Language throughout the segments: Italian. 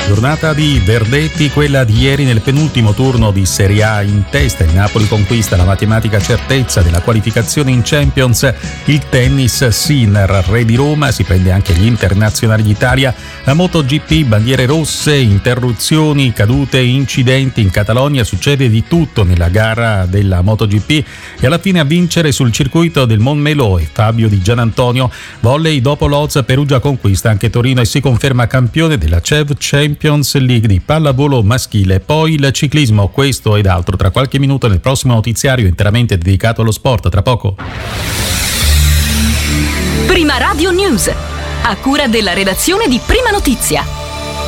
Giornata di verdetti, quella di ieri nel penultimo turno di Serie A. In testa il Napoli conquista la matematica certezza della qualificazione in Champions. Il tennis, Sinner, re di Roma, si prende anche gli internazionali d'Italia. La MotoGP, bandiere rosse, interruzioni, cadute, incidenti in Catalogna. Succede di tutto nella gara della MotoGP e alla fine a vincere sul circuito del Montmelò è Fabio Di Gianantonio. Volley, dopo Lodz, Perugia conquista anche Torino e si conferma campione della CEV Champions League di pallavolo maschile. Poi il ciclismo, questo ed altro tra qualche minuto nel prossimo notiziario interamente dedicato allo sport. Tra poco. Prima Radio News, a cura della redazione di Prima Notizia.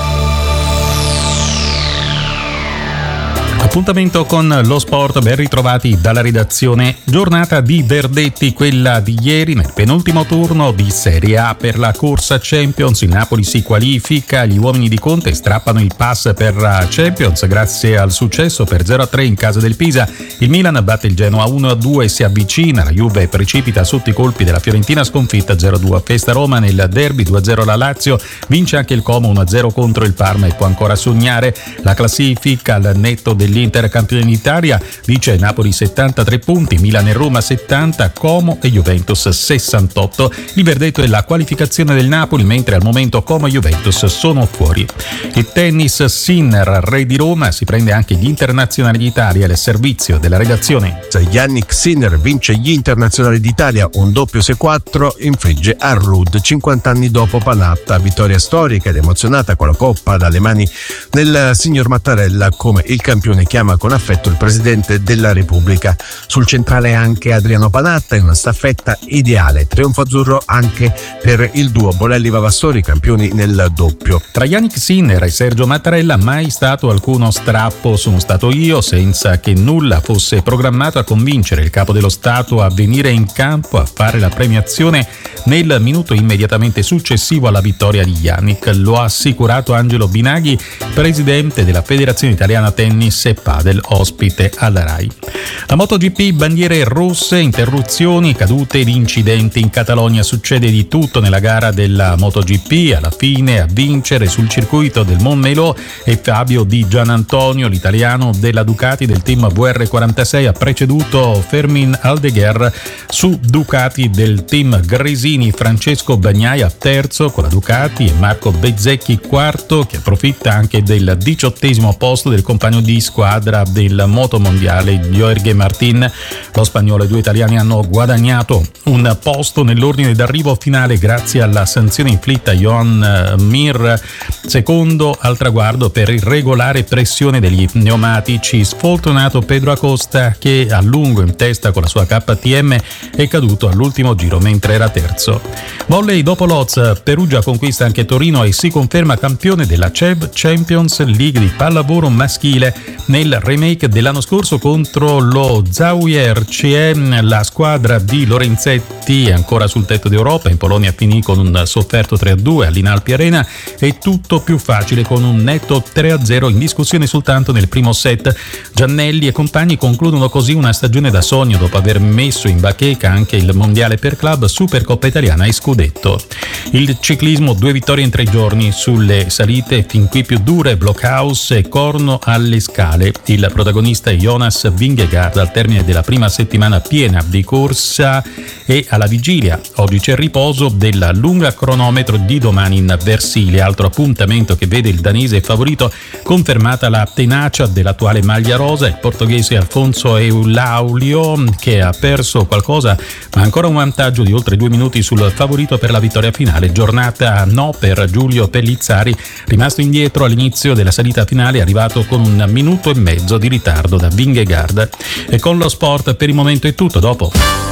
Appuntamento con lo sport, ben ritrovati dalla redazione. Giornata di verdetti, quella di ieri nel penultimo turno di Serie A per la corsa Champions. Il Napoli si qualifica, gli uomini di Conte strappano il pass per la Champions grazie al successo per 0-3 in casa del Pisa. Il Milan batte il Genoa 1-2 e si avvicina, la Juve precipita sotto i colpi della Fiorentina sconfitta 0-2. Festa Roma nel derby 2-0 la Lazio, vince anche il Como 1-0 contro il Parma e può ancora sognare. La classifica al netto dell'Inter campione d'Italia dice Napoli 73 punti, Milan e Roma 70, Como e Juventus 68. Il verdetto è la qualificazione del Napoli, mentre al momento Como e Juventus sono fuori. Il tennis, Sinner, re di Roma, si prende anche gli internazionali d'Italia al servizio della redazione. Yannick Sinner vince gli internazionali d'Italia, un doppio 6-4, infligge a Ruud 50 anni dopo Panatta. Vittoria storica ed emozionata con la coppa dalle mani del signor Mattarella, come il campione chiama con affetto il presidente della Repubblica. Sul centrale anche Adriano Panatta in una staffetta ideale. Trionfo azzurro anche per il duo Bolelli-Vavassori, campioni nel doppio. Tra Yannick Sinner e Sergio Mattarella mai stato alcuno strappo. Sono stato io, senza che nulla fosse programmato, a convincere il capo dello Stato a venire in campo a fare la premiazione nel minuto immediatamente successivo alla vittoria di Yannick. Lo ha assicurato Angelo Binaghi, presidente della Federazione Italiana Tennis e Padel, ospite alla RAI. La MotoGP, bandiere rosse, interruzioni, cadute ed incidenti in Catalogna. Succede di tutto nella gara della MotoGP. Alla fine a vincere sul circuito del Montmelò è Fabio Di Gianantonio, l'italiano della Ducati del team VR46. Ha preceduto Fermin Aldeguer su Ducati del team Gresini. Francesco Bagnaia terzo con la Ducati e Marco Bezzecchi quarto, che approfitta anche del 18° posto del compagno di squadra del motomondiale Jorge Martin. Lo spagnolo e due italiani hanno guadagnato un posto nell'ordine d'arrivo finale grazie alla sanzione inflitta a Joan Mir, secondo al traguardo per irregolare pressione degli pneumatici. Sfortunato Pedro Acosta, che a lungo in testa con la sua KTM, è caduto all'ultimo giro mentre era terzo. Volley, dopo Lodz, Perugia conquista anche Torino e si conferma campione della CEV Champions League di pallavolo maschile. Nel remake dell'anno scorso contro lo Zawier CM, la squadra di Lorenzetti è ancora sul tetto d'Europa. In Polonia finì con un sofferto 3-2 all'Inalpi Arena e tutto più facile con un netto 3-0 in discussione soltanto nel primo set. Giannelli e compagni concludono così una stagione da sogno dopo aver messo in bacheca anche il mondiale per club, Supercoppa italiana e scudetto. Il ciclismo, 2 vittorie in 3 giorni sulle salite fin qui più dure, Blockhaus e Corno alle Scale. Il protagonista è Jonas Vingegaard al termine della prima settimana piena di corsa e alla vigilia. Oggi c'è il riposo della lunga cronometro di domani in Versilia, altro appuntamento che vede il danese favorito confermata la tenacia dell'attuale maglia rosa, il portoghese Alfonso Eulaulio, che ha perso qualcosa ma ancora un vantaggio di oltre 2 minuti sul favorito per la vittoria finale. Giornata no per Giulio Pellizzari, rimasto indietro all'inizio della salita finale, arrivato con 1 minuto e mezzo di ritardo da Vingegaard. E con lo sport per il momento è tutto, dopo.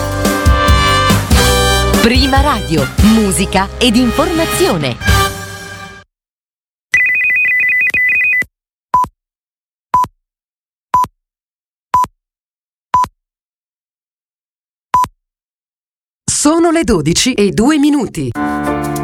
Prima Radio, musica ed informazione. Sono le 12:02.